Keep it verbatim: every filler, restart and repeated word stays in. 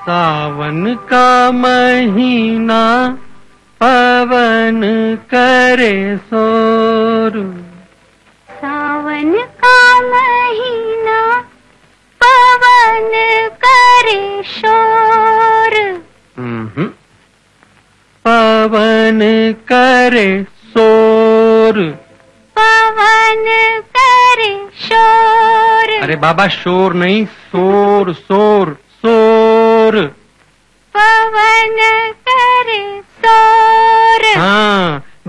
सावन का महीना पवन करे शोर। सावन का महीना पवन करे शोर। हम्म पवन करे शोर। पवन करे शोर। अरे बाबा शोर नहीं, शोर शोर शोर। पवन करे शोर। हाँ